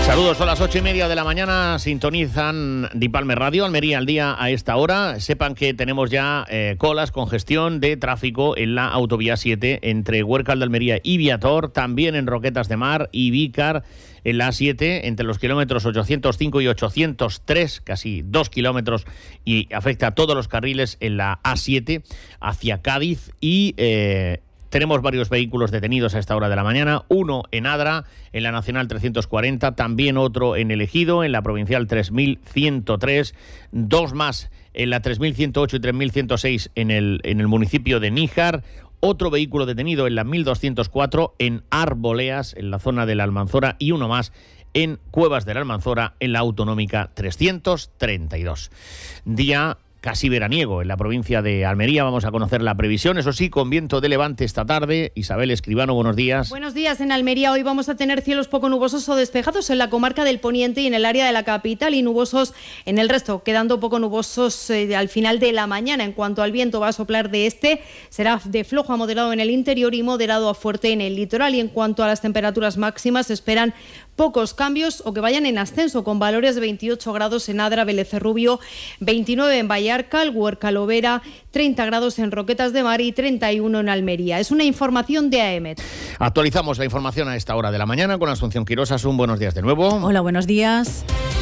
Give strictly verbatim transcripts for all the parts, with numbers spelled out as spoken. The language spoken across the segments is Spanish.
Saludos, son las ocho y media de la mañana, sintonizan Dipalme Radio, Almería al día a esta hora. Sepan que tenemos ya eh, colas, congestión de tráfico en la autovía siete entre Huércal de Almería y Viator, también en Roquetas de Mar y Vícar en la A siete entre los kilómetros ochocientos cinco y ochocientos tres, casi dos kilómetros, y afecta a todos los carriles en la A siete hacia Cádiz y... Eh, Tenemos varios vehículos detenidos a esta hora de la mañana, uno en Adra, en la Nacional trescientos cuarenta, también otro en El Ejido, en la Provincial tres mil ciento tres, dos más en la tres mil ciento ocho y tres mil ciento seis en el, en el municipio de Níjar, otro vehículo detenido en la mil doscientos cuatro en Arboleas, en la zona de la Almanzora, y uno más en Cuevas de la Almanzora, en la Autonómica trescientos treinta y dos. Día casi veraniego en la provincia de Almería. Vamos a conocer la previsión, eso sí, con viento de levante esta tarde. Isabel Escribano, buenos días. Buenos días. En Almería hoy vamos a tener cielos poco nubosos o despejados en la comarca del Poniente y en el área de la capital, y nubosos en el resto, quedando poco nubosos eh, al final de la mañana. En cuanto al viento, va a soplar de este, será de flojo a moderado en el interior y moderado a fuerte en el litoral. Y en cuanto a las temperaturas máximas, se esperan pocos cambios o que vayan en ascenso, con valores de veintiocho grados en Adra, Vélez Rubio, veintinueve en Vallarcal, Huércal-Overa, treinta grados en Roquetas de Mar y treinta y uno en Almería. Es una información de A E M E T. Actualizamos la información a esta hora de la mañana con Asunción Quirós. Asun, buenos días de nuevo. Hola, buenos días.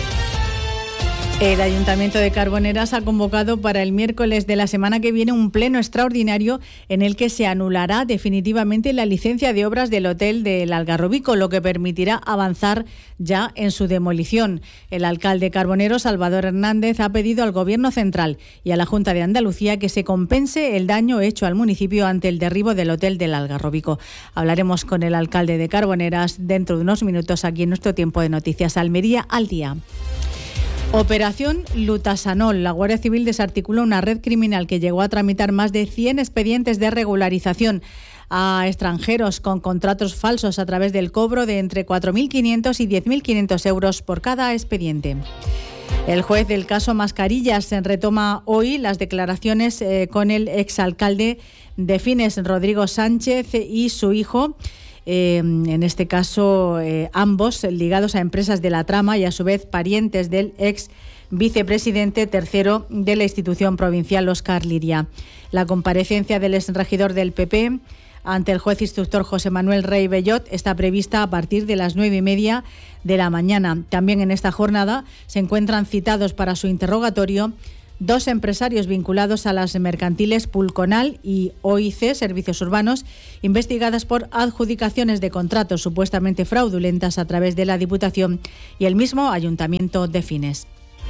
El Ayuntamiento de Carboneras ha convocado para el miércoles de la semana que viene un pleno extraordinario en el que se anulará definitivamente la licencia de obras del Hotel del Algarrobico, lo que permitirá avanzar ya en su demolición. El alcalde carbonero, Salvador Hernández, ha pedido al Gobierno central y a la Junta de Andalucía que se compense el daño hecho al municipio ante el derribo del Hotel del Algarrobico. Hablaremos con el alcalde de Carboneras dentro de unos minutos aquí en nuestro tiempo de noticias. Almería al día. Operación Lutasanol. La Guardia Civil desarticuló una red criminal que llegó a tramitar más de cien expedientes de regularización a extranjeros con contratos falsos a través del cobro de entre cuatro mil quinientos y diez mil quinientos euros por cada expediente. El juez del caso Mascarillas retoma hoy las declaraciones eh, con el exalcalde de Fines, Rodrigo Sánchez, y su hijo. Eh, en este caso, eh, ambos ligados a empresas de la trama y a su vez parientes del ex vicepresidente tercero de la institución provincial, Óscar Liria. La comparecencia del exregidor del P P ante el juez instructor José Manuel Rey Bellot está prevista a partir de las nueve y media de la mañana. También en esta jornada se encuentran citados para su interrogatorio dos empresarios vinculados a las mercantiles Pulconal y O I C, Servicios Urbanos, investigadas por adjudicaciones de contratos supuestamente fraudulentas a través de la Diputación y el mismo Ayuntamiento de Fines.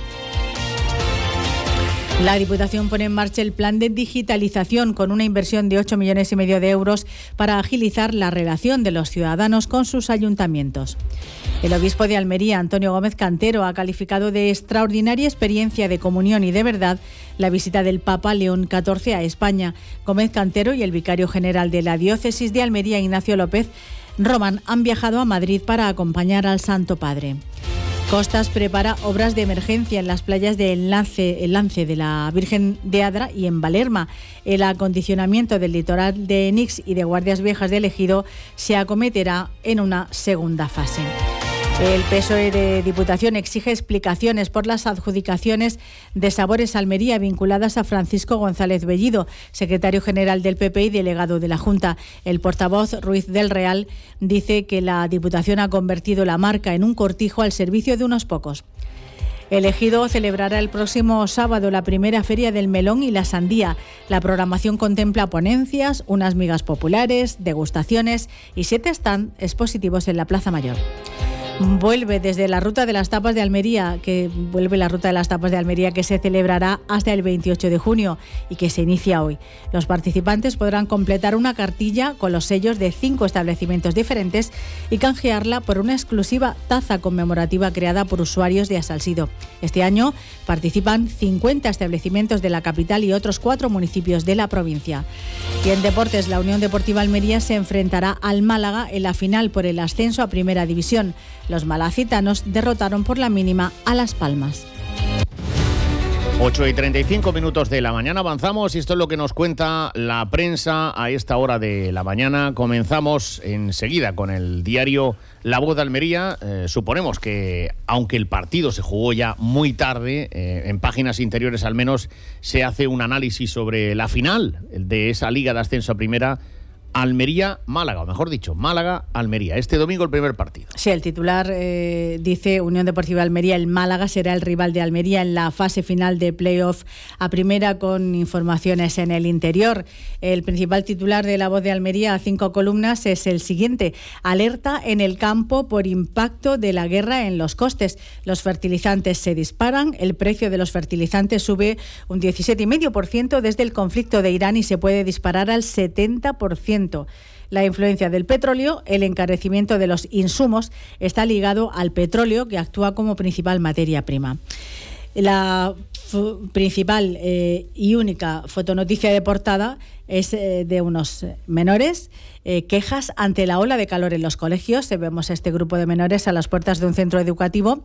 La Diputación pone en marcha el plan de digitalización con una inversión de ocho millones y medio de euros para agilizar la relación de los ciudadanos con sus ayuntamientos. El obispo de Almería, Antonio Gómez Cantero, ha calificado de extraordinaria experiencia de comunión y de verdad la visita del Papa León catorce a España. Gómez Cantero y el vicario general de la diócesis de Almería, Ignacio López Román, han viajado a Madrid para acompañar al Santo Padre. Costas prepara obras de emergencia en las playas de El Lance, El Lance de la Virgen de Adra y en Valerma. El acondicionamiento del litoral de Enix y de Guardias Viejas del Ejido se acometerá en una segunda fase. El P S O E de Diputación exige explicaciones por las adjudicaciones de Sabores Almería vinculadas a Francisco González Bellido, secretario general del P P y delegado de la Junta. El portavoz Ruiz del Real dice que la Diputación ha convertido la marca en un cortijo al servicio de unos pocos. El Ejido celebrará el próximo sábado la primera feria del melón y la sandía. La programación contempla ponencias, unas migas populares, degustaciones y siete stand expositivos en la Plaza Mayor. Vuelve desde la Ruta de las Tapas de Almería, que vuelve la Ruta de las Tapas de Almería que se celebrará hasta el veintiocho de junio y que se inicia hoy. Los participantes podrán completar una cartilla con los sellos de cinco establecimientos diferentes y canjearla por una exclusiva taza conmemorativa creada por usuarios de Asalsido. Este año participan cincuenta establecimientos de la capital y otros cuatro municipios de la provincia. Y en deportes, la Unión Deportiva Almería se enfrentará al Málaga en la final por el ascenso a Primera División. Los malacitanos derrotaron por la mínima a Las Palmas. ocho y treinta y cinco minutos de la mañana avanzamos y esto es lo que nos cuenta la prensa a esta hora de la mañana. Comenzamos enseguida con el diario La Voz de Almería. Eh, suponemos que, aunque el partido se jugó ya muy tarde, eh, en páginas interiores al menos se hace un análisis sobre la final de esa Liga de Ascenso a Primera, Almería-Málaga, o mejor dicho, Málaga-Almería. Este domingo el primer partido. Sí, el titular eh, dice Unión Deportiva Almería, el Málaga será el rival de Almería en la fase final de playoff a primera, con informaciones en el interior. El principal titular de La Voz de Almería, a cinco columnas, es el siguiente: alerta en el campo por impacto de la guerra en los costes. Los fertilizantes se disparan, el precio de los fertilizantes sube un diecisiete coma cinco por ciento desde el conflicto de Irán y se puede disparar al setenta por ciento. La influencia del petróleo, el encarecimiento de los insumos, está ligado al petróleo, que actúa como principal materia prima. La f- principal eh, y única fotonoticia de portada es eh, de unos menores, eh, quejas ante la ola de calor en los colegios. Vemos a este grupo de menores a las puertas de un centro educativo.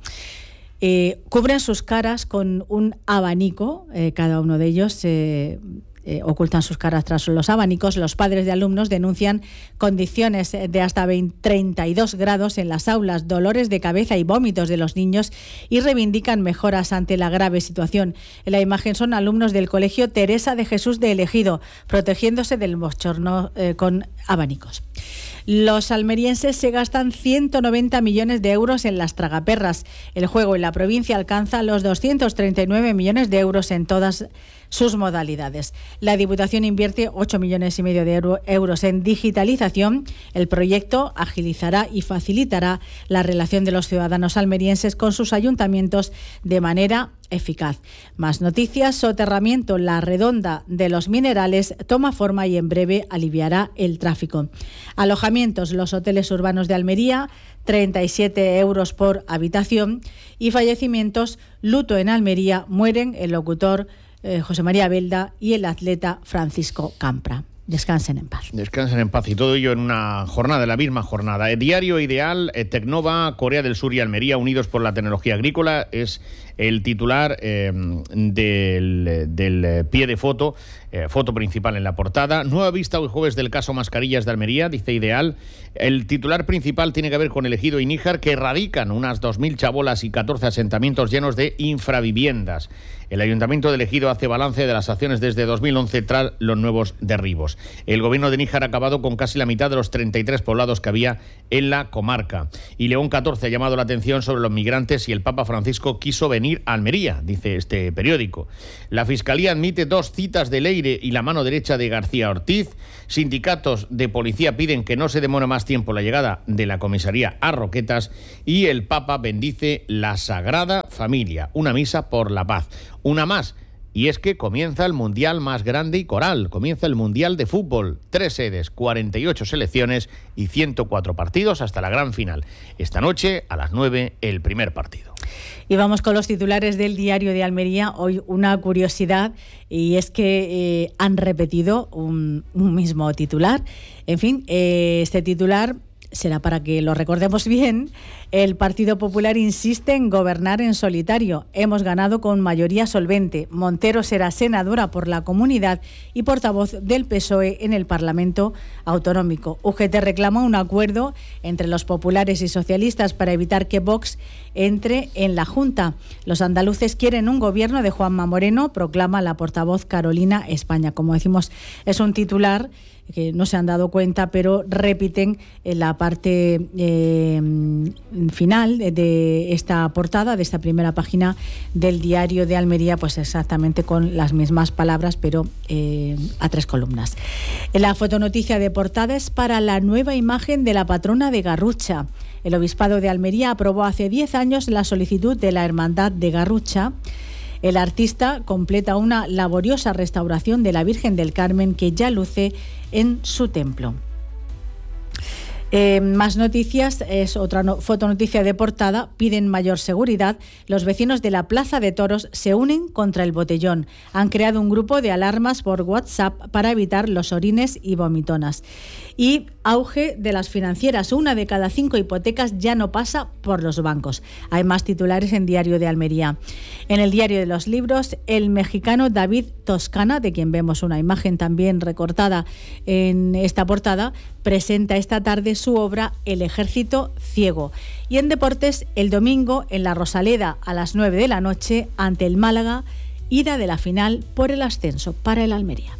Eh, cubren sus caras con un abanico, eh, cada uno de ellos eh, Eh, ocultan sus caras tras los abanicos. Los padres de alumnos denuncian condiciones de hasta veinte, treinta y dos grados en las aulas, dolores de cabeza y vómitos de los niños, y reivindican mejoras ante la grave situación. En la imagen son alumnos del colegio Teresa de Jesús de El Ejido, protegiéndose del bochorno eh, con abanicos. Los almerienses se gastan ciento noventa millones de euros en las tragaperras. El juego en la provincia alcanza los doscientos treinta y nueve millones de euros en todas sus modalidades. La Diputación invierte ocho millones y medio de euro, euros en digitalización. El proyecto agilizará y facilitará la relación de los ciudadanos almerienses con sus ayuntamientos de manera eficaz. Más noticias: soterramiento La Redonda de los Minerales toma forma y en breve aliviará el tráfico. Alojamientos: los hoteles urbanos de Almería, treinta y siete euros por habitación. Y fallecimientos: luto en Almería, mueren el locutor eh, José María Belda y el atleta Francisco Campra. Descansen en paz. Descansen en paz, y todo ello en una jornada, en la misma jornada. El diario Ideal, eh, Tecnova, Corea del Sur y Almería unidos por la tecnología agrícola, es el titular eh, del, del pie de foto, eh, foto principal en la portada. Nueva vista hoy jueves del caso Mascarillas de Almería, dice Ideal. El titular principal tiene que ver con El Ejido y Níjar, que radican unas dos mil chabolas y catorce asentamientos llenos de infraviviendas. El Ayuntamiento de El Ejido hace balance de las acciones desde dos mil once tras los nuevos derribos. El gobierno de Níjar ha acabado con casi la mitad de los treinta y tres poblados que había en la comarca. Y León catorce ha llamado la atención sobre los migrantes y el Papa Francisco quiso venir a Almería, dice este periódico. La Fiscalía admite dos citas de Leire y la mano derecha de García Ortiz. Sindicatos de policía piden que no se demore más tiempo la llegada de la comisaría a Roquetas. Y el Papa bendice la Sagrada Familia, una misa por la paz. Una más. Y es que comienza el Mundial más grande y coral, comienza el Mundial de Fútbol. Tres sedes, cuarenta y ocho selecciones y ciento cuatro partidos hasta la gran final. Esta noche, a las nueve, el primer partido. Y vamos con los titulares del diario de Almería. Hoy una curiosidad, y es que eh, han repetido un, un mismo titular. En fin, eh, este titular será para que lo recordemos bien. El Partido Popular insiste en gobernar en solitario. Hemos ganado con mayoría solvente. Montero será senadora por la Comunidad y portavoz del P S O E en el Parlamento Autonómico. U G T reclama un acuerdo entre los populares y socialistas para evitar que Vox entre en la Junta. Los andaluces quieren un gobierno de Juanma Moreno, proclama la portavoz Carolina España. Como decimos, es un titular que no se han dado cuenta, pero repiten en la parte eh, final de, de esta portada, de esta primera página del diario de Almería, pues exactamente con las mismas palabras, pero eh, a tres columnas. La fotonoticia de portada es para la nueva imagen de la patrona de Garrucha. El Obispado de Almería aprobó hace diez años la solicitud de la Hermandad de Garrucha. El artista completa una laboriosa restauración de la Virgen del Carmen que ya luce en su templo. Eh, más noticias, es otra no, fotonoticia de portada. Piden mayor seguridad. Los vecinos de la Plaza de Toros se unen contra el botellón. Han creado un grupo de alarmas por WhatsApp para evitar los orines y vomitonas. Y auge de las financieras. Una de cada cinco hipotecas ya no pasa por los bancos. Hay más titulares en Diario de Almería. En el Diario de los Libros, el mexicano David Toscana, de quien vemos una imagen también recortada en esta portada, presenta esta tarde su obra El Ejército Ciego. Y en deportes, el domingo en la Rosaleda a las nueve de la noche ante el Málaga, ida de la final por el ascenso para el Almería.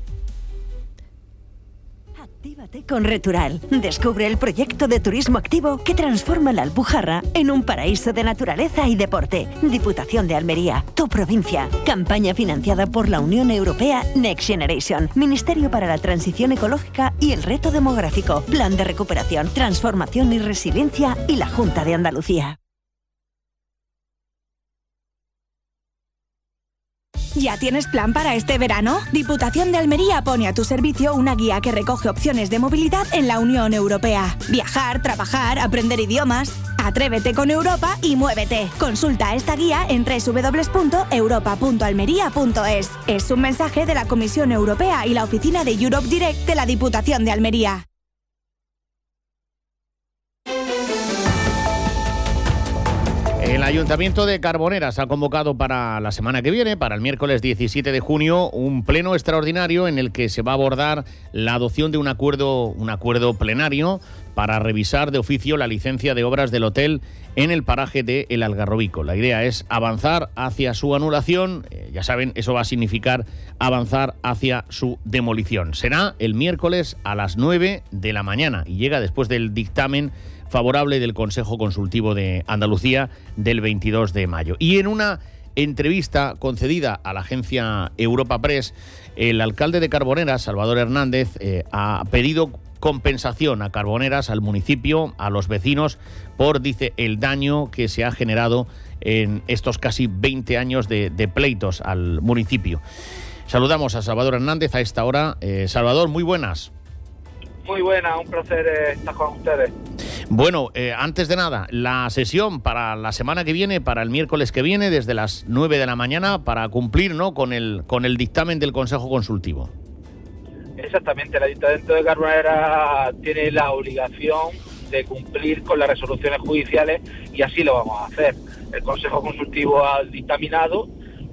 Actívate con Retural. Descubre el proyecto de turismo activo que transforma la Alpujarra en un paraíso de naturaleza y deporte. Diputación de Almería, tu provincia. Campaña financiada por la Unión Europea Next Generation, Ministerio para la Transición Ecológica y el Reto Demográfico, Plan de Recuperación, Transformación y Resiliencia y la Junta de Andalucía. ¿Ya tienes plan para este verano? Diputación de Almería pone a tu servicio una guía que recoge opciones de movilidad en la Unión Europea. Viajar, trabajar, aprender idiomas. Atrévete con Europa y muévete. Consulta esta guía en doble u doble u doble u punto europa punto almería punto es. Es un mensaje de la Comisión Europea y la oficina de Europe Direct de la Diputación de Almería. El Ayuntamiento de Carboneras ha convocado para la semana que viene, para el miércoles diecisiete de junio, un pleno extraordinario en el que se va a abordar la adopción de un acuerdo, un acuerdo plenario para revisar de oficio la licencia de obras del hotel en el paraje de El Algarrobico. La idea es avanzar hacia su anulación. Eh, ya saben, eso va a significar avanzar hacia su demolición. Será el miércoles a las nueve de la mañana y llega después del dictamen favorable del Consejo Consultivo de Andalucía del veintidós de mayo. Y en una entrevista concedida a la agencia Europa Press, el alcalde de Carboneras, Salvador Hernández, eh, ha pedido compensación a Carboneras, al municipio, a los vecinos, por, dice, el daño que se ha generado en estos casi veinte años de, de pleitos al municipio. Saludamos a Salvador Hernández a esta hora. Eh, Salvador, muy buenas. Muy buena, un placer eh, estar con ustedes. Bueno, eh, antes de nada, la sesión para la semana que viene, para el miércoles que viene, desde las nueve de la mañana, para cumplir, ¿no?, con el con el dictamen del Consejo Consultivo. Exactamente, el Ayuntamiento de Carboneras tiene la obligación de cumplir con las resoluciones judiciales y así lo vamos a hacer. El Consejo Consultivo ha dictaminado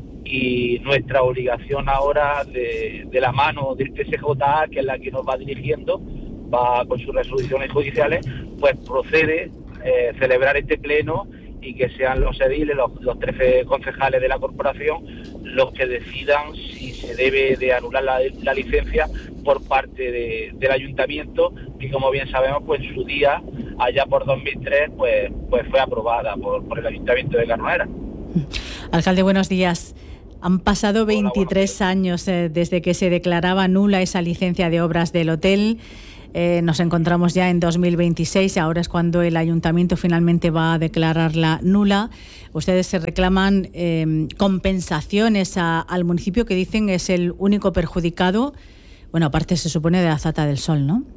y nuestra obligación ahora de, de la mano del T S J A, que es la que nos va dirigiendo, va con sus resoluciones judiciales, pues procede eh, celebrar este pleno y que sean los ediles, los, los trece concejales de la corporación, los que decidan si se debe de anular la, la licencia por parte de, del ayuntamiento, que como bien sabemos, pues en su día, allá por dos mil tres, pues, pues fue aprobada por, por el Ayuntamiento de Carboneras. Alcalde, buenos días. Han pasado veintitrés Hola, años eh, desde que se declaraba nula esa licencia de obras del hotel. Eh, nos encontramos ya en dos mil veintiséis, ahora es cuando el ayuntamiento finalmente va a declararla nula. Ustedes se reclaman eh, compensaciones a, al municipio, que dicen es el único perjudicado. Bueno, aparte se supone de Azata del Sol, ¿no?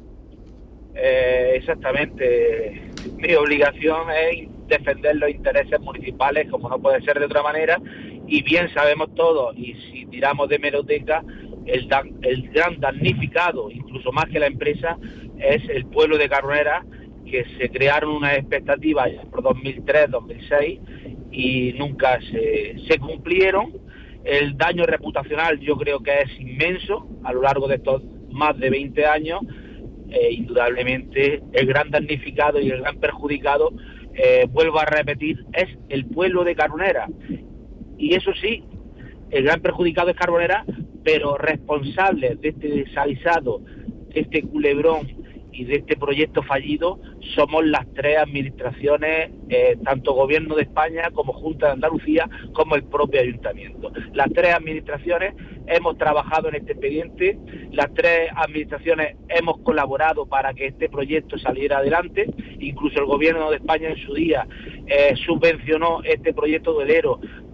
Eh, exactamente. Mi obligación es defender los intereses municipales, como no puede ser de otra manera, y bien sabemos todos, y si tiramos de hemeroteca, el, dan, el gran damnificado, incluso más que la empresa, es el pueblo de Carboneras, que se crearon unas expectativas por dos mil tres, dos mil seis y nunca se, se cumplieron. El daño reputacional yo creo que es inmenso a lo largo de estos más de veinte años. Eh, indudablemente el gran damnificado y el gran perjudicado, eh, vuelvo a repetir, es el pueblo de Carboneras. Y eso sí, el gran perjudicado es Carboneras, pero responsables de este desaguisado, de este culebrón y de este proyecto fallido somos las tres administraciones, eh, tanto Gobierno de España como Junta de Andalucía, como el propio Ayuntamiento. Las tres administraciones hemos trabajado en este expediente, las tres administraciones hemos colaborado para que este proyecto saliera adelante, incluso el Gobierno de España en su día eh, subvencionó este proyecto hotelero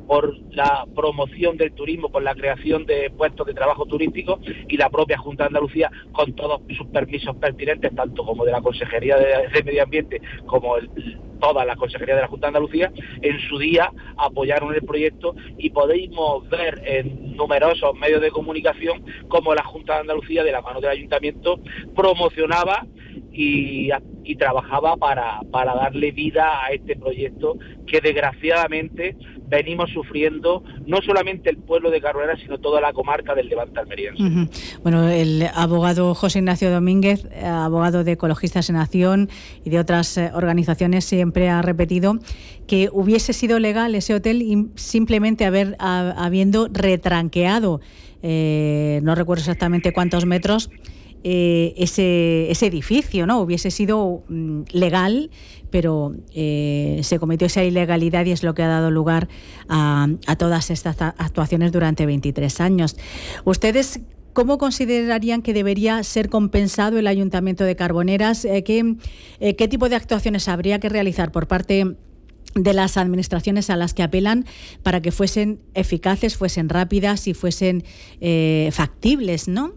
por la promoción del turismo, por la creación de puestos de trabajo turísticos, y la propia Junta de Andalucía, con todos sus permisos pertinentes, tanto como de la Consejería de, de Medio Ambiente como el, toda la Consejería de la Junta de Andalucía, en su día apoyaron el proyecto, y podemos ver en numerosos medios de comunicación cómo la Junta de Andalucía, de la mano del Ayuntamiento, promocionaba y, y trabajaba para, para darle vida a este proyecto que desgraciadamente venimos sufriendo no solamente el pueblo de Carbonera, sino toda la comarca del Levante almeriense. Uh-huh. Bueno, el abogado José Ignacio Domínguez, abogado de Ecologistas en Acción y de otras organizaciones, siempre ha repetido que hubiese sido legal ese hotel simplemente haber a, habiendo retranqueado, eh, no recuerdo exactamente cuántos metros, eh, ese, ese edificio, ¿no? Hubiese sido mm, legal, pero eh, se cometió esa ilegalidad y es lo que ha dado lugar a, a todas estas actuaciones durante veintitrés años. ¿Ustedes cómo considerarían que debería ser compensado el Ayuntamiento de Carboneras? Eh, ¿qué, eh, ¿Qué tipo de actuaciones habría que realizar por parte de las administraciones a las que apelan para que fuesen eficaces, fuesen rápidas y fuesen eh, factibles, ¿no?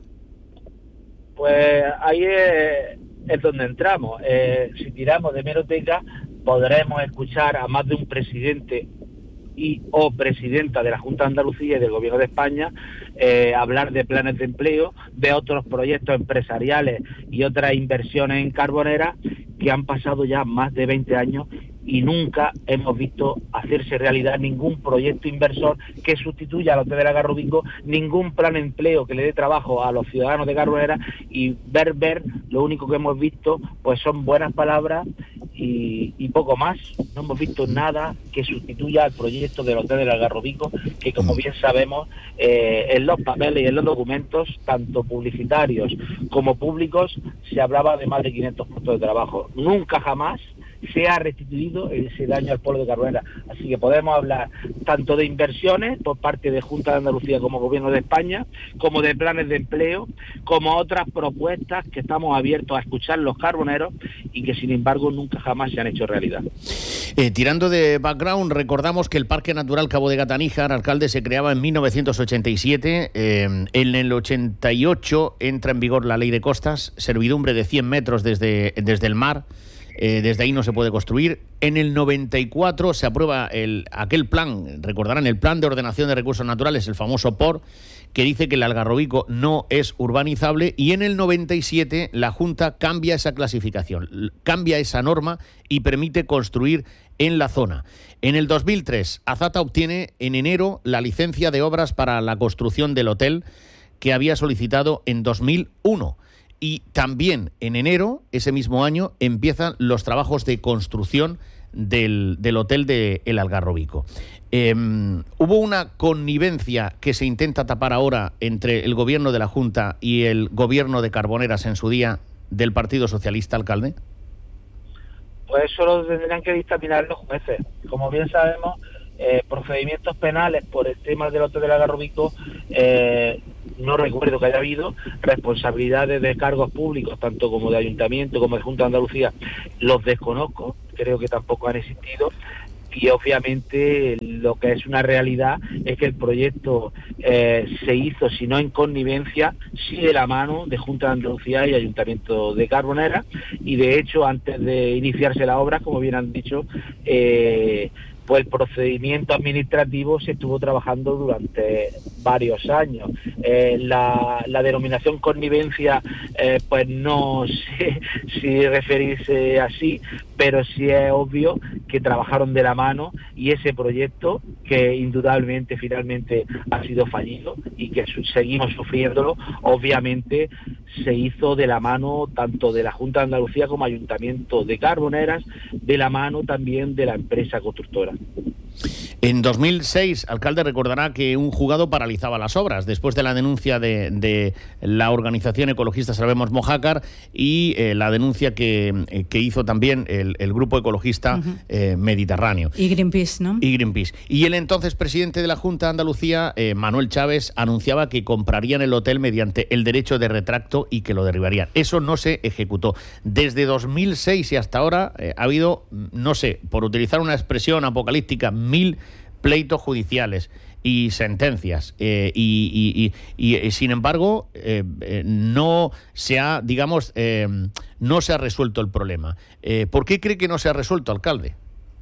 Pues ahí es, es donde entramos. Eh, si tiramos de hemeroteca, podremos escuchar a más de un presidente y o presidenta de la Junta de Andalucía y del Gobierno de España eh, hablar de planes de empleo, de otros proyectos empresariales y otras inversiones en Carbonera que han pasado ya más de veinte años y nunca hemos visto hacerse realidad ningún proyecto inversor que sustituya al Hotel del Algarrobico, ningún plan de empleo que le dé trabajo a los ciudadanos de Carbonera, y ver, ver, lo único que hemos visto pues son buenas palabras y, y poco más. No hemos visto nada que sustituya al proyecto del Hotel del Algarrobico, que como bien sabemos, eh, en los papeles y en los documentos, tanto publicitarios como públicos, se hablaba de más de quinientos puestos de trabajo. Nunca jamás se ha restituido ese daño al pueblo de Carbonera. Así que podemos hablar tanto de inversiones por parte de Junta de Andalucía como Gobierno de España, como de planes de empleo, como otras propuestas que estamos abiertos a escuchar los carboneros y que sin embargo nunca jamás se han hecho realidad. Eh, tirando de background, recordamos que el Parque Natural Cabo de Gata-Níjar, alcalde, se creaba en mil novecientos ochenta y siete. Eh, en el ochenta y ocho entra en vigor la Ley de Costas, servidumbre de cien metros desde, desde el mar. Eh, desde ahí no se puede construir. En el noventa y cuatro se aprueba el, aquel plan, recordarán, el Plan de Ordenación de Recursos Naturales, el famoso P O R, que dice que el Algarrobico no es urbanizable, y en el noventa y siete la Junta cambia esa clasificación, cambia esa norma y permite construir en la zona. En el dos mil tres, Azata obtiene en enero la licencia de obras para la construcción del hotel que había solicitado en dos mil uno. Y también en enero, ese mismo año, empiezan los trabajos de construcción del, del hotel de El Algarrobico. Eh, ¿Hubo una connivencia que se intenta tapar ahora entre el gobierno de la Junta y el gobierno de Carboneras en su día del Partido Socialista, alcalde? Pues eso lo tendrán que dictaminar los jueces. Como bien sabemos, eh, procedimientos penales por el tema del hotel del Algarrobico, eh, no recuerdo que haya habido. Responsabilidades de cargos públicos, tanto como de Ayuntamiento como de Junta de Andalucía, los desconozco, creo que tampoco han existido. Y obviamente lo que es una realidad es que el proyecto eh, se hizo, si no en connivencia, sí de la mano de Junta de Andalucía y Ayuntamiento de Carbonera, y de hecho antes de iniciarse la obra, como bien han dicho, eh, pues el procedimiento administrativo se estuvo trabajando durante varios años. Eh, la, la denominación connivencia, eh, pues no sé si referirse así, pero sí es obvio que trabajaron de la mano, y ese proyecto, que indudablemente finalmente ha sido fallido y que su- seguimos sufriéndolo, obviamente se hizo de la mano tanto de la Junta de Andalucía como Ayuntamiento de Carboneras, de la mano también de la empresa constructora. En dos mil seis, alcalde, recordará que un juzgado paralizaba las obras después de la denuncia de, de la organización ecologista Salvemos Mojácar y eh, la denuncia que, eh, que hizo también el, el grupo ecologista uh-huh. eh, Mediterráneo. Y Greenpeace, ¿no? Y Greenpeace. Y el entonces presidente de la Junta de Andalucía, eh, Manuel Chávez, anunciaba que comprarían el hotel mediante el derecho de retracto y que lo derribarían. Eso no se ejecutó. Desde dos mil seis y hasta ahora eh, ha habido, no sé, por utilizar una expresión apocalíptica, mil pleitos judiciales y sentencias, eh, y, y, y, y sin embargo eh, eh, no se ha, digamos, eh, no se ha resuelto el problema. Eh, ¿Por qué cree que no se ha resuelto, alcalde?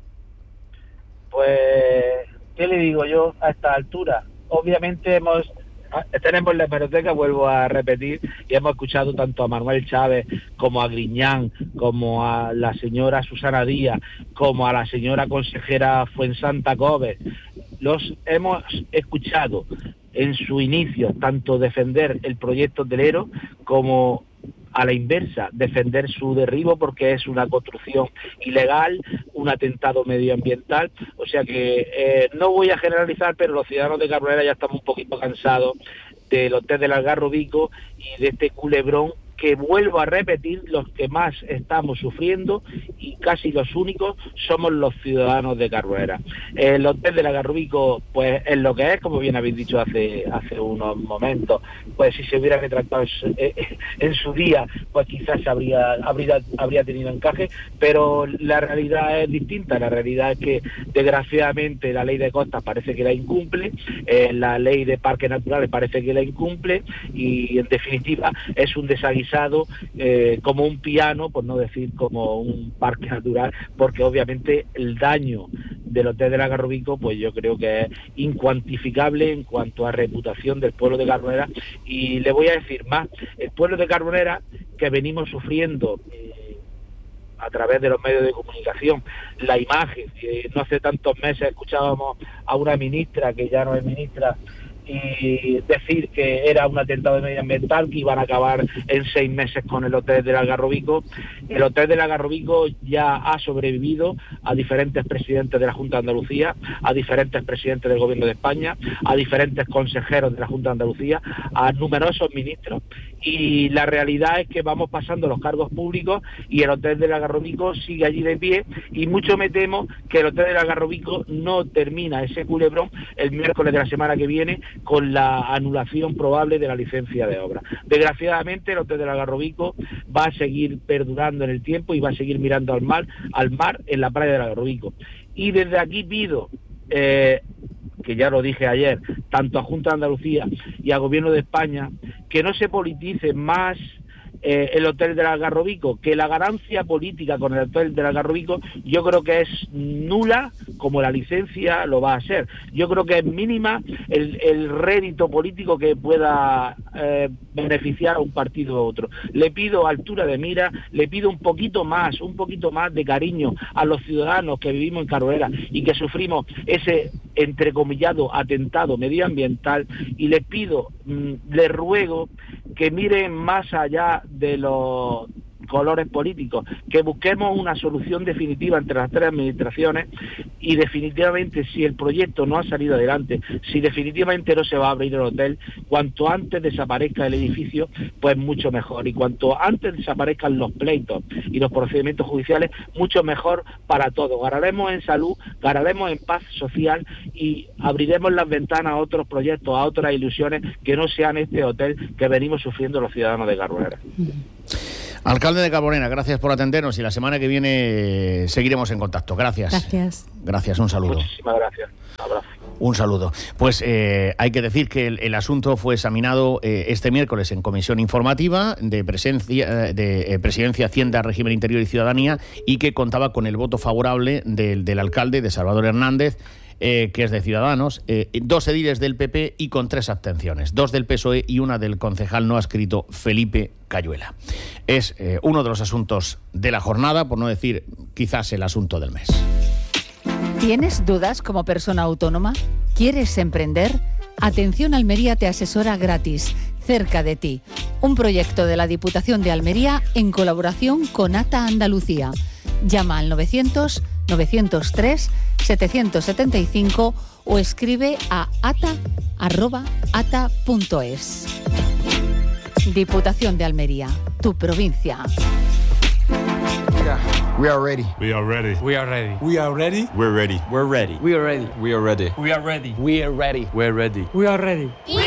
Pues, ¿qué le digo yo a esta altura? Obviamente hemos tenemos la hemeroteca, vuelvo a repetir, y hemos escuchado tanto a Manuel Chávez como a Griñán, como a la señora Susana Díaz, como a la señora consejera Fuensanta Coves. Los hemos escuchado en su inicio tanto defender el proyecto hotelero como a la inversa, defender su derribo porque es una construcción ilegal, un atentado medioambiental. O sea que eh, no voy a generalizar, pero los ciudadanos de Carbonera ya estamos un poquito cansados del hotel del Algarrobico y de este culebrón que, vuelvo a repetir, los que más estamos sufriendo y casi los únicos somos los ciudadanos de Carbonera. El hotel del Algarrobico pues es lo que es, como bien habéis dicho hace hace unos momentos. Pues si se hubiera retratado en, en su día, pues quizás habría, habría, habría tenido encaje, pero la realidad es distinta. La realidad es que desgraciadamente la ley de costas parece que la incumple, eh, la ley de parques naturales parece que la incumple, y en definitiva es un desaguisado Eh, como un piano, por no decir como un parque natural, porque obviamente el daño del hotel del Algarrobico pues yo creo que es incuantificable en cuanto a reputación del pueblo de Carbonera. Y le voy a decir más, el pueblo de Carbonera, que venimos sufriendo eh, a través de los medios de comunicación la imagen, eh, no hace tantos meses escuchábamos a una ministra que ya no es ministra y decir que era un atentado medioambiental, que iban a acabar en seis meses con el hotel del Algarrobico. El hotel del Algarrobico ya ha sobrevivido a diferentes presidentes de la Junta de Andalucía, a diferentes presidentes del Gobierno de España, a diferentes consejeros de la Junta de Andalucía, a numerosos ministros, y la realidad es que vamos pasando los cargos públicos y el hotel del Algarrobico sigue allí de pie, y mucho me temo que el hotel del Algarrobico no termina ese culebrón el miércoles de la semana que viene con la anulación probable de la licencia de obra. Desgraciadamente el hotel del Algarrobico va a seguir perdurando en el tiempo y va a seguir mirando al mar, al mar en la playa del Algarrobico. Y desde aquí pido, eh, que ya lo dije ayer, tanto a Junta de Andalucía y a Gobierno de España, que no se politice más Eh, el hotel del Algarrobico, que la ganancia política con el hotel del Algarrobico yo creo que es nula, como la licencia lo va a ser. Yo creo que es mínima el, el rédito político que pueda eh, beneficiar a un partido u otro. Le pido altura de mira, le pido un poquito más, un poquito más de cariño a los ciudadanos que vivimos en Carbonera y que sufrimos ese entrecomillado atentado medioambiental, y les pido, mmm, les ruego que miren más allá de los colores políticos, que busquemos una solución definitiva entre las tres administraciones, y definitivamente, si el proyecto no ha salido adelante, si definitivamente no se va a abrir el hotel, cuanto antes desaparezca el edificio, pues mucho mejor, y cuanto antes desaparezcan los pleitos y los procedimientos judiciales, mucho mejor para todos. Ganaremos en salud, ganaremos en paz social y abriremos las ventanas a otros proyectos, a otras ilusiones que no sean este hotel que venimos sufriendo los ciudadanos de Carbonera. Alcalde de Carbonera, gracias por atendernos, y la semana que viene seguiremos en contacto. Gracias. Gracias. Gracias, un saludo. Muchísimas gracias. Un abrazo. Un saludo. Pues eh, hay que decir que el, el asunto fue examinado eh, este miércoles en comisión informativa de, presencia, de eh, Presidencia, Hacienda, Régimen Interior y Ciudadanía, y que contaba con el voto favorable del, del alcalde, de Salvador Hernández, Eh, que es de Ciudadanos, eh, dos ediles del P P y con tres abstenciones, dos del P S O E y una del concejal no adscrito Felipe Cayuela. Es eh, uno de los asuntos de la jornada, por no decir quizás el asunto del mes. ¿Tienes dudas como persona autónoma? ¿Quieres emprender? Atención Almería te asesora gratis, cerca de ti. Un proyecto de la Diputación de Almería en colaboración con ATA Andalucía. Llama al novecientos, novecientos tres, setecientos setenta y cinco o escribe a ata arroba ata punto es. Diputación de Almería, tu provincia. We are ready. We are ready. We are ready. We are ready. We're ready. We're ready. We are ready. We are ready. We are ready. We are ready. We're ready. We are ready. We